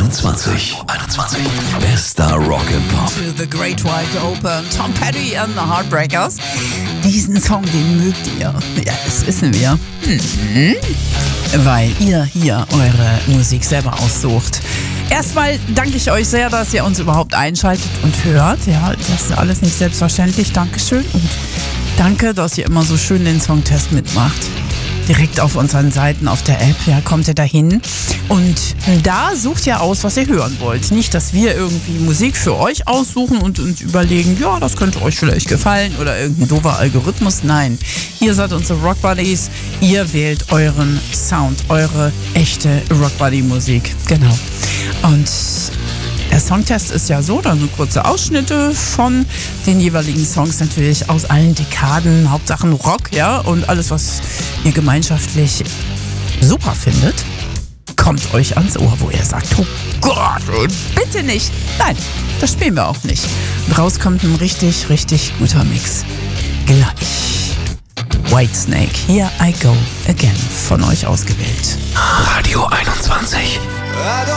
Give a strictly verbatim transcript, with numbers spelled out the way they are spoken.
einundzwanzig. einundzwanzig. Bester Rock and Pop. To the Great Wide Open. Tom Petty and the Heartbreakers. Diesen Song, den mögt ihr. Ja, das wissen wir. Mhm. Weil ihr hier eure Musik selber aussucht. Erstmal danke ich euch sehr, dass ihr uns überhaupt einschaltet und hört. Ja, das ist alles nicht selbstverständlich. Dankeschön. Und danke, dass ihr immer so schön den Songtest mitmacht. Direkt auf unseren Seiten auf der App, ja, kommt ihr dahin und da sucht ihr aus, was ihr hören wollt. Nicht, dass wir irgendwie Musik für euch aussuchen und uns überlegen, ja, das könnte euch vielleicht gefallen oder irgendein doofer Algorithmus. Nein, ihr seid unsere Rock Buddies, ihr wählt euren Sound, eure echte Rock Buddy Musik. Genau. Und der Songtest ist ja so, dann so kurze Ausschnitte von den jeweiligen Songs, natürlich aus allen Dekaden, Hauptsachen Rock, ja, und alles, was ihr gemeinschaftlich super findet, kommt euch ans Ohr, wo ihr sagt, oh Gott, bitte nicht. Nein, das spielen wir auch nicht. Und raus kommt ein richtig, richtig guter Mix. Gleich. Whitesnake, Here I Go Again, von euch ausgewählt. Radio einundzwanzig.